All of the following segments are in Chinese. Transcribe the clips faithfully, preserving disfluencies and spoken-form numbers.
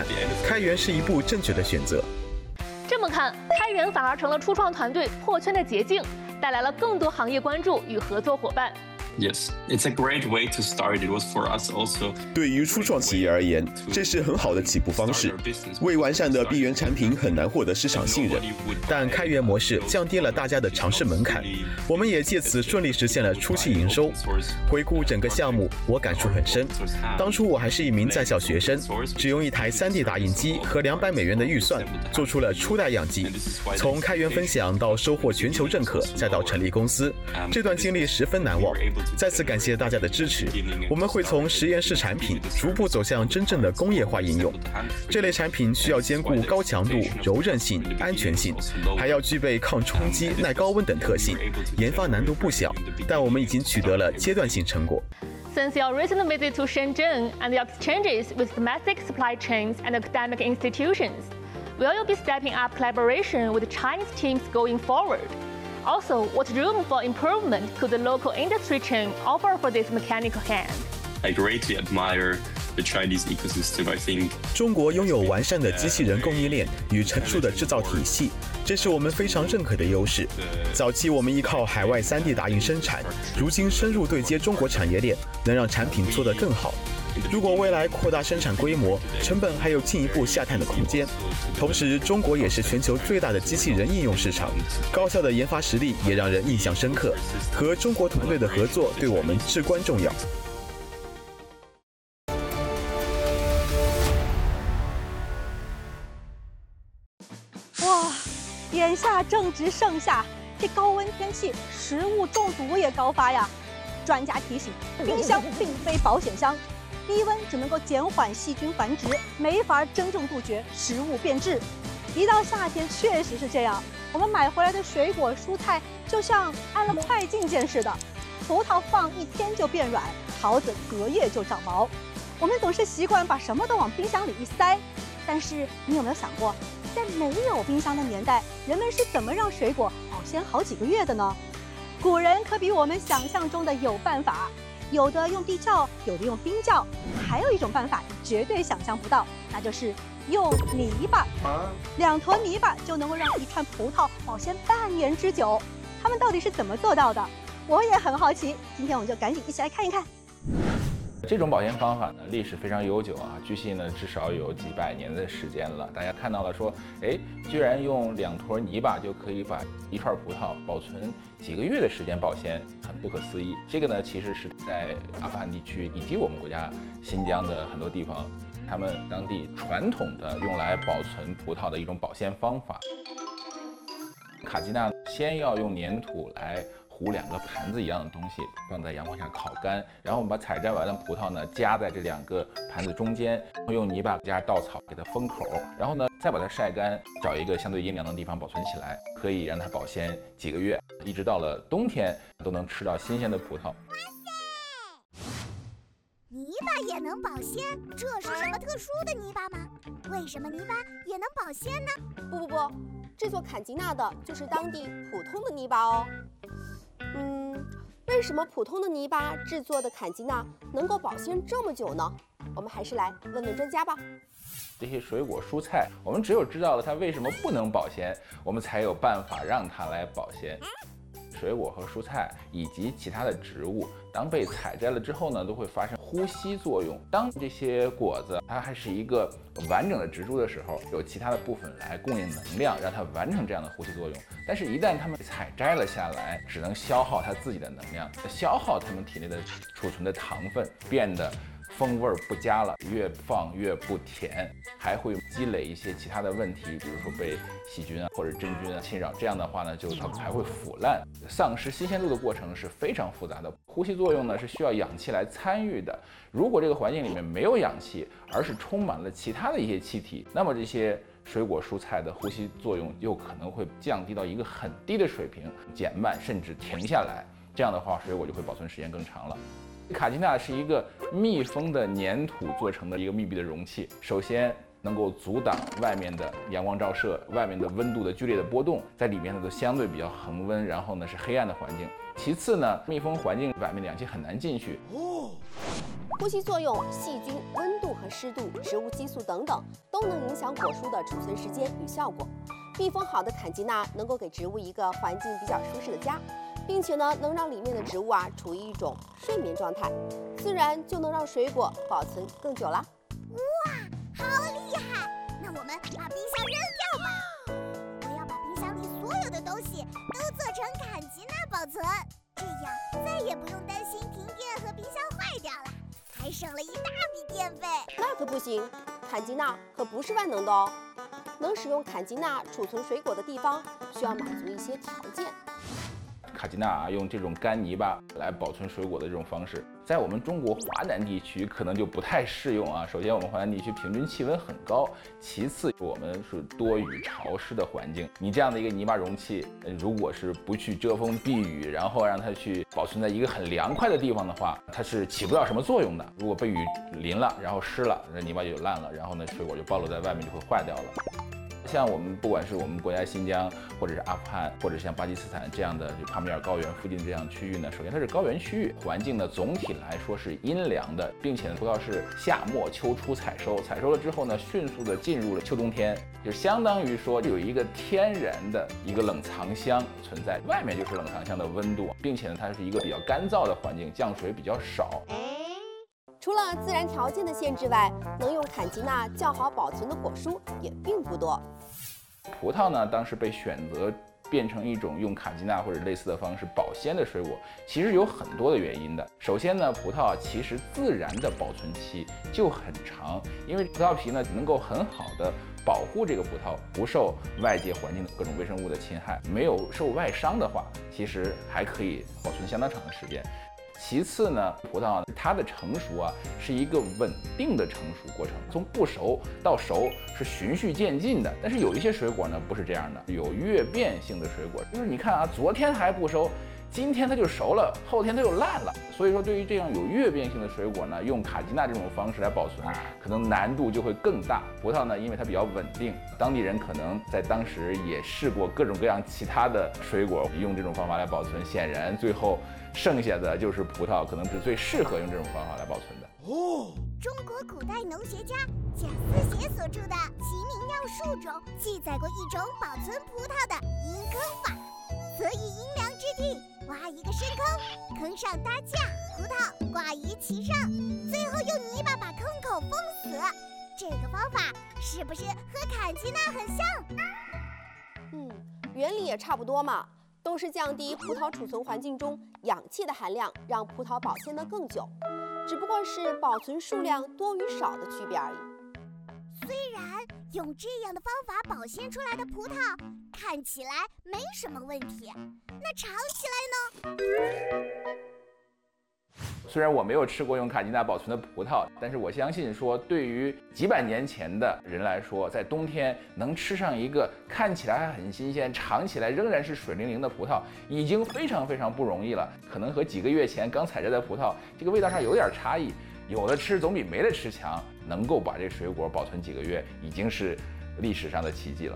看，开源是一步正确的选择。 这么看，开源反而成了初创团队破圈的捷径，带来了更多行业关注与合作伙伴。 Yes, it's a great way to start. It was for us also. 对于初创企业而言，这是很好的起步方式。未完善的闭源产品很难获得市场信任， 但开源模式降低了大家的尝试门槛，我们也借此顺利实现了初期营收。回顾整个项目，我感触很深。当初我还是一名在校学生，只用一台 三 D 打印机和两百美元的预算，做出了初代样机。从开源分享到收获全球认可，再到成立公司，这段经历十分难忘。再次感谢大家的支持，我们会从实验室产品逐步走向真正的工业化应用。这类产品需要兼顾高强度、柔韧性、安全性，还要具备抗冲击、耐高温等特性，研发难度不小，但我们已经取得了阶段性成果。 Since your recent visit to Shenzhen and your exchanges with domestic supply chains and academic institutions, will you be stepping up collaboration with Chinese teams going forward? Also, what room for improvement could the local industry chain offer for this mechanical hand? I greatly admire the Chinese ecosystem. I think 中国拥有完善的机器人供应链与成熟的制造体系，这是我们非常认可的优势。早期我们依靠海外 三 D 打印生产，如今深入对接中国产业链，能让产品做得更好。如果未来扩大生产规模，成本还有进一步下探的空间。同时，中国也是全球最大的机器人应用市场，高效的研发实力也让人印象深刻。和中国团队的合作对我们至关重要。 哇，眼下正值盛夏，这高温天气，食物中毒也高发呀。专家提醒，冰箱并非保险箱。低温只能够减缓细菌繁殖，没法真正杜绝食物变质。一到夏天，确实是这样，我们买回来的水果蔬菜就像按了快进键似的，葡萄放一天就变软，桃子隔夜就长毛。我们总是习惯把什么都往冰箱里一塞，但是你有没有想过，在没有冰箱的年代，人们是怎么让水果保鲜好几个月的呢？古人可比我们想象中的有办法。有的用地窖，有的用冰窖，还有一种办法你绝对想象不到，那就是用泥巴。两坨泥巴就能够让一串葡萄保鲜半年之久。他们到底是怎么做到的？我也很好奇。今天我们就赶紧一起来看一看。 这种保鲜方法呢，历史非常悠久啊，据悉呢，至少有几百年的时间了。大家看到了说，哎，居然用两坨泥巴就可以把一串葡萄保存几个月的时间保鲜，很不可思议。这个呢，其实是在阿富汗地区以及我们国家新疆的很多地方，他们当地传统的用来保存葡萄的一种保鲜方法。卡基纳先要用粘土来糊两个盘子一样的东西，放在阳光下烤干，然后我们把采摘完的葡萄呢夹在这两个盘子中间，用泥巴加稻草给它封口，然后呢再把它晒干，找一个相对阴凉的地方保存起来，可以让它保鲜几个月，一直到了冬天都能吃到新鲜的葡萄。 泥巴也能保鲜？这是什么特殊的泥巴吗？为什么泥巴也能保鲜呢？ 不不不，这座坎吉纳的就是当地普通的泥巴哦。嗯，为什么普通的泥巴制作的坎吉纳能够保鲜这么久呢？我们还是来问问专家吧。 这些水果蔬菜，我们只有知道了它为什么不能保鲜，我们才有办法让它来保鲜。水果和蔬菜以及其他的植物，当被采摘了之后呢，都会发生呼吸作用。当这些果子它还是一个完整的植株的时候，有其他的部分来供应能量，让它完成这样的呼吸作用。但是，一旦它们采摘了下来，只能消耗它自己的能量，消耗它们体内的储存的糖分，变得风味不佳了，越放越不甜，还会积累一些其他的问题，比如说被细菌啊或者真菌啊侵扰。这样的话呢，就它还会腐烂，丧失新鲜度的过程是非常复杂的。呼吸作用呢是需要氧气来参与的。如果这个环境里面没有氧气，而是充满了其他的一些气体，那么这些水果蔬菜的呼吸作用又可能会降低到一个很低的水平，减慢甚至停下来。这样的话，水果就会保存时间更长了。卡基纳是一个密封的粘土做成的一个密闭的容器，首先能够阻挡外面的阳光照射，外面的温度的剧烈的波动，在里面呢都相对比较恒温，然后呢是黑暗的环境。其次呢，密封环境外面的氧气很难进去。 呼吸作用、细菌、温度和湿度、植物激素等等，都能影响果蔬的储存时间与效果。密封好的坎吉纳能够给植物一个环境比较舒适的家，并且呢，能让里面的植物啊处于一种睡眠状态，自然就能让水果保存更久啦。 哇，好厉害！那我们把冰箱扔掉吧。我要把冰箱里所有的东西都做成坎吉纳保存，这样再也不用担心停电和冰箱坏掉了，还省了一大笔电费。 那可不行，坎吉纳可不是万能的哦。能使用坎吉纳储存水果的地方，需要满足一些条件。 卡吉纳啊，用这种干泥巴来保存水果的这种方式，在我们中国华南地区可能就不太适用啊。首先，我们华南地区平均气温很高，其次我们是多雨潮湿的环境。你这样的一个泥巴容器，如果是不去遮风避雨，然后让它去保存在一个很凉快的地方的话，它是起不了什么作用的。如果被雨淋了，然后湿了，那泥巴就烂了，然后呢，水果就暴露在外面，就会坏掉了。像我们不管是我们国家新疆，或者是阿富汗，或者像巴基斯坦这样的就帕米尔高原附近这样区域呢，首先它是高原区域，环境呢总体来说是阴凉的，并且呢葡萄是夏末秋初采收，采收了之后呢，迅速的进入了秋冬天，就相当于说有一个天然的一个冷藏箱存在，外面就是冷藏箱的温度，并且呢它是一个比较干燥的环境，降水比较少。 除了自然条件的限制外，能用坎吉纳较好保存的果蔬也并不多。 葡萄呢，当时被选择变成一种用卡吉纳或者类似的方式保鲜的水果，其实有很多的原因的。首先呢，葡萄其实自然的保存期就很长，因为葡萄皮呢能够很好的保护这个葡萄不受外界环境的各种微生物的侵害，没有受外伤的话，其实还可以保存相当长的时间。其次呢，葡萄它的成熟啊是一个稳定的成熟过程，从不熟到熟是循序渐进的。但是有一些水果呢不是这样的，有越变性的水果，就是你看啊，昨天还不熟，今天它就熟了，后天它就烂了。所以说，对于这样有越变性的水果呢，用卡吉纳这种方式来保存，可能难度就会更大。葡萄呢，因为它比较稳定，当地人可能在当时也试过各种各样其他的水果，用这种方法来保存，显然最后剩下的就是葡萄，可能是最适合用这种方法来保存的。 哦，中国古代农学家贾思勰所著的《齐民要术》中记载过一种保存葡萄的阴坑法，则以阴凉之地挖一个深坑，坑上搭架，葡萄挂于其上，最后用泥巴把坑口封死。这个方法是不是和坎吉纳很像？ 嗯，原理也差不多嘛，都是降低葡萄储存环境中氧气的含量，让葡萄保鲜得更久，只不过是保存数量多与少的区别而已。 虽然用这样的方法保鲜出来的葡萄看起来没什么问题，那尝起来呢？ 虽然我没有吃过用卡吉纳保存的葡萄，但是我相信说，对于几百年前的人来说，在冬天能吃上一个看起来还很新鲜、尝起来仍然是水灵灵的葡萄，已经非常非常不容易了。可能和几个月前刚采摘的葡萄，这个味道上有点差异，有的吃总比没得吃强。能够把这水果保存几个月，已经是历史上的奇迹了。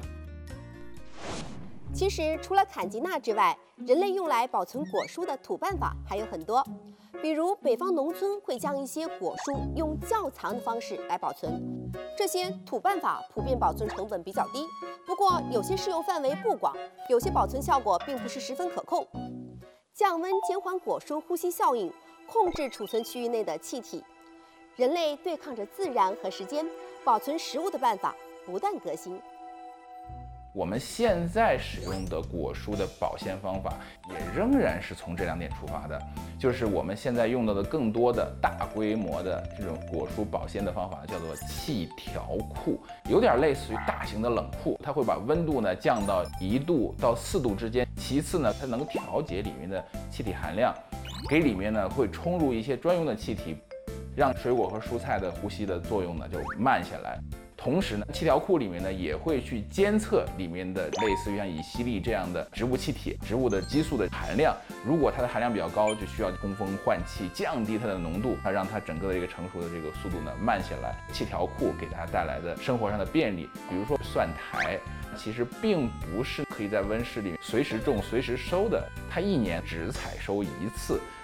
其实除了坎吉纳之外，人类用来保存果蔬的土办法还有很多。比如北方农村会将一些果蔬用窖藏的方式来保存，这些土办法普遍保存成本比较低，不过有些适用范围不广，有些保存效果并不是十分可控。降温减缓果蔬呼吸效应，控制储存区域内的气体。人类对抗着自然和时间，保存食物的办法不断革新。 我们现在使用的果蔬的保鲜方法，也仍然是从这两点出发的，就是我们现在用到的更多的大规模的这种果蔬保鲜的方法呢，叫做气调库，有点类似于大型的冷库，它会把温度呢降到一度到四度之间。其次呢，它能调节里面的气体含量，给里面呢会冲入一些专用的气体，让水果和蔬菜的呼吸的作用呢就慢下来。同时呢，气调库里面呢也会去监测里面的类似于像乙烯利这样的植物气体、植物的激素的含量。如果它的含量比较高，就需要通风换气，降低它的浓度，它让它整个的一个成熟的这个速度呢慢下来。气调库给它带来的生活上的便利，比如说蒜苔，其实并不是可以在温室里随时种、随时收的，它一年只采收一次。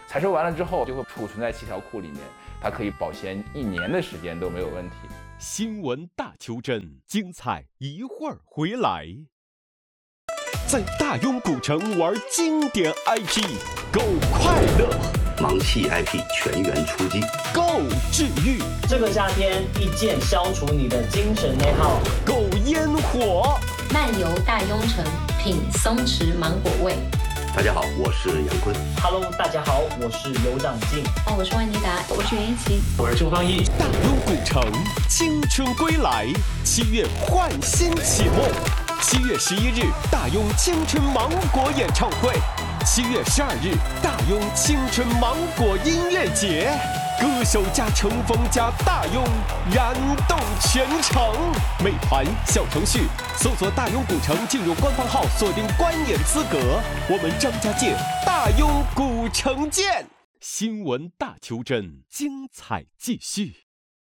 采收完了之后就会储存在气条库里面，它可以保鲜一年的时间都没有问题。 新闻大求真，精彩一会儿回来。在大庸古城玩经典 I P， 够快乐。 盲气 I P 全员出击， 够治愈。 这个夏天一键消除你的精神内耗。 够烟火。 漫游大庸城，品松弛芒果味。 大家好，我是杨坤。 Hello， 大家好，我是尤长靖。 哦，我是万妮达，我是袁一琪， 我是朱芳毅。 大庸古城，青春归来，七月焕新启幕。七月十一日，大庸青春芒果演唱会；七月十二日，大庸青春芒果音乐节。歌手加乘风加大庸，燃动全城。美团小程序搜索大庸古城，进入官方号，锁定观演资格。我们张家界大庸古城见。新闻大求真，精彩继续。